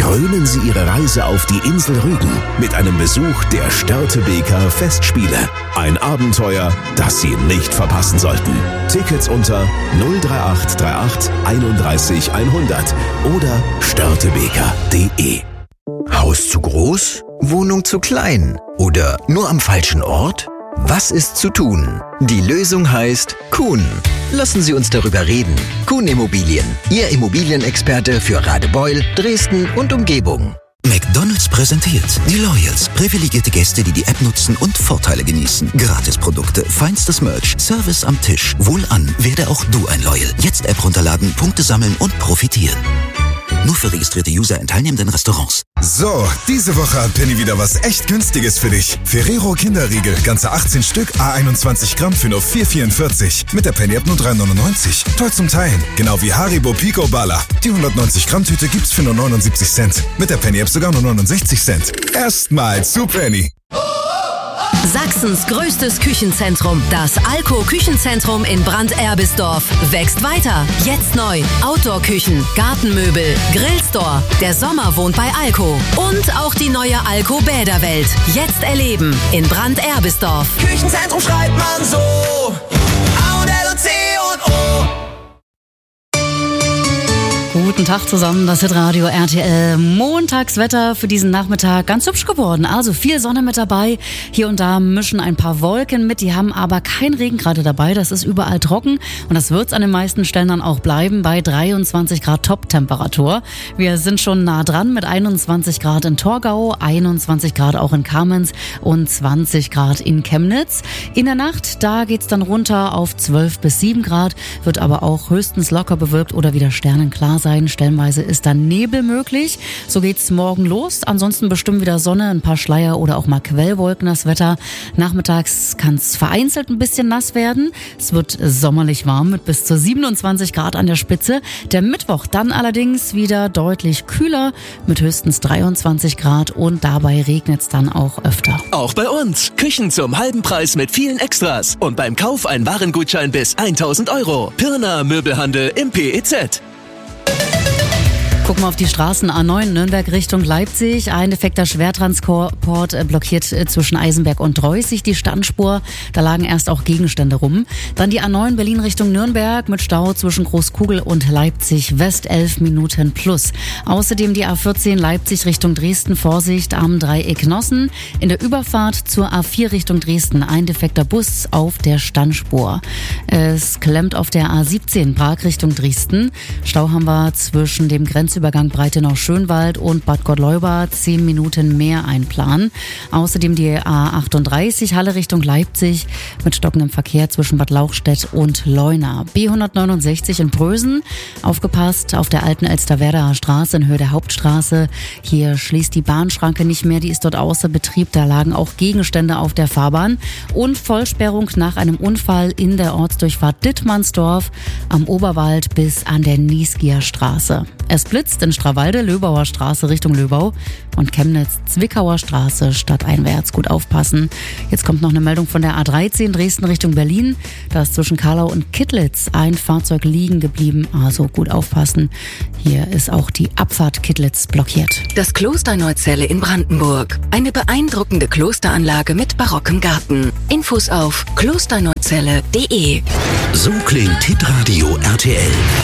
Krönen Sie Ihre Reise auf die Insel Rügen mit einem Besuch der Störtebeker Festspiele. Ein Abenteuer, das Sie nicht verpassen sollten. Tickets unter 03838 31 100 oder störtebeker.de. Haus zu groß? Wohnung zu klein? Oder nur am falschen Ort? Was ist zu tun? Die Lösung heißt Kuhn. Lassen Sie uns darüber reden. Kuhn Immobilien, Ihr Immobilienexperte für Radebeul, Dresden und Umgebung. McDonald's präsentiert die Loyals. Privilegierte Gäste, die die App nutzen und Vorteile genießen. Gratisprodukte, feinstes Merch, Service am Tisch. Wohlan, werde auch du ein Loyal. Jetzt App runterladen, Punkte sammeln und profitieren. Nur für registrierte User in teilnehmenden Restaurants. So, diese Woche hat Penny wieder was echt Günstiges für dich. Ferrero Kinderriegel, ganze 18 Stück, A21 Gramm für nur 4,44. Mit der Penny-App nur 3,99. Toll zum Teilen. Genau wie Haribo Pico Bala. Die 190 Gramm Tüte gibt's für nur 79 Cent. Mit der Penny-App sogar nur 69 Cent. Erstmal zu Penny. Sachsens größtes Küchenzentrum, das Alko Küchenzentrum in Brandt-Erbisdorf, wächst weiter. Jetzt neu. Outdoor-Küchen, Gartenmöbel, Grillstore. Der Sommer wohnt bei Alko. Und auch die neue Alko Bäderwelt. Jetzt erleben in Brandt-Erbisdorf. Küchenzentrum schreibt man so. A und L und C und O. Guten Tag zusammen, das Hitradio RTL. Montagswetter für diesen Nachmittag ganz hübsch geworden. Also viel Sonne mit dabei. Hier und da mischen ein paar Wolken mit. Die haben aber kein Regen gerade dabei. Das ist überall trocken. Und das wird's an den meisten Stellen dann auch bleiben bei 23 Grad Top-Temperatur. Wir sind schon nah dran mit 21 Grad in Torgau, 21 Grad auch in Kamenz und 20 Grad in Chemnitz. In der Nacht, da geht's dann runter auf 12 bis 7 Grad. Wird aber auch höchstens locker bewölkt oder wieder sternenklar sein. Stellenweise ist dann Nebel möglich. So geht's morgen los. Ansonsten bestimmt wieder Sonne, ein paar Schleier oder auch mal Quellwolken das Wetter. Nachmittags kann es vereinzelt ein bisschen nass werden. Es wird sommerlich warm mit bis zu 27 Grad an der Spitze. Der Mittwoch dann allerdings wieder deutlich kühler mit höchstens 23 Grad und dabei regnet es dann auch öfter. Auch bei uns. Küchen zum halben Preis mit vielen Extras. Und beim Kauf ein Warengutschein bis 1.000 €. Pirna Möbelhandel im PEZ. Gucken wir auf die Straßen A9 Nürnberg Richtung Leipzig. Ein defekter Schwertransport blockiert zwischen Eisenberg und Dreußig die Standspur. Da lagen erst auch Gegenstände rum. Dann die A9 Berlin Richtung Nürnberg mit Stau zwischen Großkugel und Leipzig West 11 Minuten plus. Außerdem die A14 Leipzig Richtung Dresden. Vorsicht am Dreieck Nossen. In der Überfahrt zur A4 Richtung Dresden ein defekter Bus auf der Standspur. Es klemmt auf der A17 Prag Richtung Dresden. Stau haben wir zwischen dem Grenzübergang Breitenau-Schönwald und Bad Gottleuba 10 Minuten mehr einplanen. Außerdem die A38 Halle Richtung Leipzig mit stockendem Verkehr zwischen Bad Lauchstädt und Leuna. B169 in Prösen. Aufgepasst auf der alten Elsterwerdaer Straße in Höhe der Hauptstraße. Hier schließt die Bahnschranke nicht mehr, die ist dort außer Betrieb. Da lagen auch Gegenstände auf der Fahrbahn. Und Vollsperrung nach einem Unfall in der Ortsdurchfahrt Dittmannsdorf am Oberwald bis an der Niesgier Straße. Es blitzt in Strawalde, Löbauer Straße Richtung Löbau und Chemnitz, Zwickauer Straße stadteinwärts. Gut aufpassen. Jetzt kommt noch eine Meldung von der A13 Dresden Richtung Berlin. Da ist zwischen Karlau und Kittlitz ein Fahrzeug liegen geblieben. Also gut aufpassen. Hier ist auch die Abfahrt Kittlitz blockiert. Das Kloster Neuzelle in Brandenburg. Eine beeindruckende Klosteranlage mit barockem Garten. Infos auf klosterneuzelle.de. So klingt Hitradio RTL.